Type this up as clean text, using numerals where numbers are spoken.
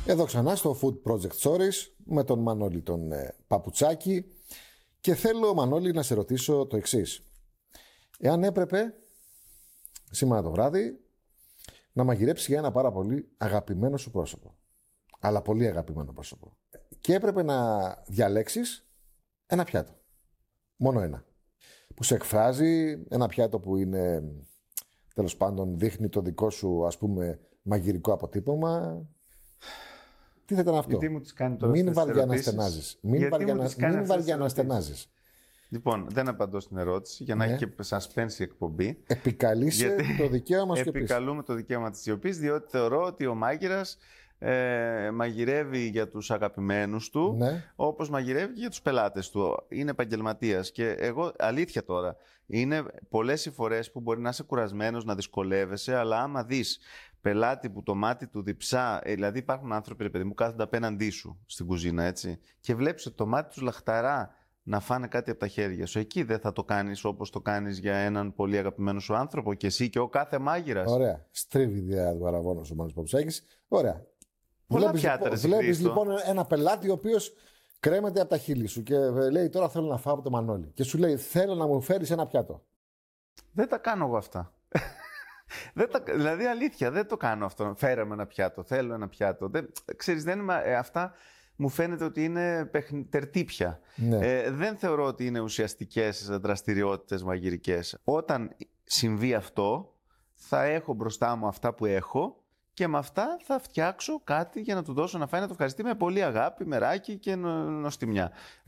Εδώ ξανά στο Food Project Stories με τον Μανώλη τον Παπουτσάκη και θέλω, Μανώλη, να σε ρωτήσω το εξής. Εάν έπρεπε σήμερα το βράδυ να μαγειρέψεις για ένα πάρα πολύ αγαπημένο σου πρόσωπο, αλλά πολύ αγαπημένο πρόσωπο, και έπρεπε να διαλέξεις ένα πιάτο, μόνο ένα, που σε εκφράζει, ένα πιάτο που είναι, τέλος πάντων, δείχνει το δικό σου, ας πούμε, μαγειρικό αποτύπωμα. Τι θα ήταν αυτό? Γιατί μου τις κάνει τώρα Μην βαριά να στενάζεις. Μην βαριά να στενάζεις. Λοιπόν, δεν απαντώ στην ερώτηση για να έχει και suspense η εκπομπή. Επικαλείσαι το δικαίωμα σιωπής. Επικαλούμε το δικαίωμα της σιωπής, διότι θεωρώ ότι ο μάγειρας μαγειρεύει για τους αγαπημένους του, όπως μαγειρεύει και για τους πελάτες του. Είναι επαγγελματίας. Και εγώ, αλήθεια τώρα, είναι πολλές οι φορές που μπορεί να είσαι κουρασμένος, να δυσκολεύεσαι, αλλά άμα δεις πελάτη που το μάτι του διψά, δηλαδή υπάρχουν άνθρωποι, ρε παιδί μου, κάθονται απέναντί σου στην κουζίνα, έτσι, και βλέπεις ότι το μάτι τους λαχταρά να φάνε κάτι από τα χέρια σου. Εκεί δεν θα το κάνεις όπως το κάνεις για έναν πολύ αγαπημένο σου άνθρωπο, και εσύ και ο κάθε μάγειρας? Ωραία. Στρίβει ιδέα του Αραβώνος ο Μάνος Παπουτσάκης. Ωραία. Βλέπεις λοιπόν ένα πελάτη ο οποίος κρέμεται από τα χείλη σου και λέει: τώρα θέλω να φάω από το Μανώλη. Και σου λέει: θέλω να μου φέρεις ένα πιάτο. Δεν τα κάνω εγώ αυτά. Δηλαδή, αλήθεια, δεν το κάνω αυτό. Φέραμε ένα πιάτο, θέλω ένα πιάτο. Ξέρεις, αυτά μου φαίνεται ότι είναι τερτύπια. Ναι. Δεν θεωρώ ότι είναι ουσιαστικές δραστηριότητες μαγειρικές. Όταν συμβεί αυτό, θα έχω μπροστά μου αυτά που έχω και με αυτά θα φτιάξω κάτι για να του δώσω να φάει, να το ευχαριστεί με πολύ αγάπη, μεράκι και νοστιμιά.